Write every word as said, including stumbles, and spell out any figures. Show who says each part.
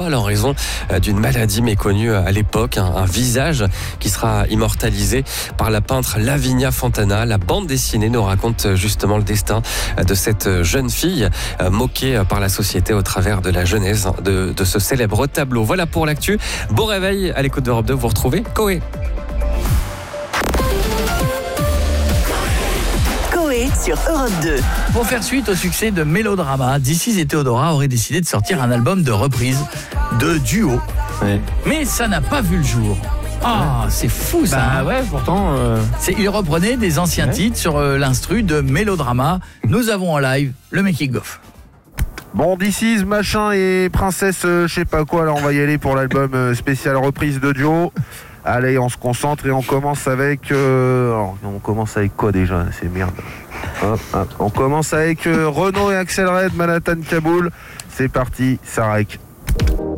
Speaker 1: étoile en raison d'une maladie méconnue à l'époque, un, un visage qui sera immortalisé par la peintre Lavinia Fontana. La bande dessinée nous raconte justement le destin de cette jeune fille moquée par la société au travers de la genèse de, de ce célèbre tableau. Voilà pour l'actu. Bon réveil à l'écoute d'Europe deux, vous retrouvez Coé.
Speaker 2: Sur Europe deux.
Speaker 3: Pour faire suite au succès de Mélodrama, This Is et Théodora auraient décidé de sortir un album de reprise, de duo.
Speaker 4: Ouais.
Speaker 3: Mais ça n'a pas vu le jour. Ah, c'est fou ça.
Speaker 4: Bah
Speaker 3: hein.
Speaker 4: ouais, pourtant. Euh...
Speaker 3: C'est, il reprenait des anciens ouais. titres sur euh, l'instru de Mélodrama. Nous avons en live le making of.
Speaker 5: Bon, This Is, machin et princesse, euh, je sais pas quoi. Alors on va y aller pour l'album euh, spécial reprise de duo. Allez, on se concentre et on commence avec... Euh... Alors, on commence avec quoi déjà? C'est merde. Hop, hop. On commence avec euh, Renaud et Axel Red, Manhattan Kaboul. C'est parti, ça rec.